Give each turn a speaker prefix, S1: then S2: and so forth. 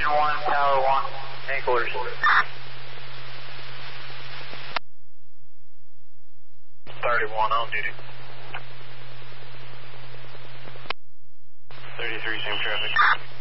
S1: 1, Tower 1, any quarters. 31 on duty. 33, same traffic.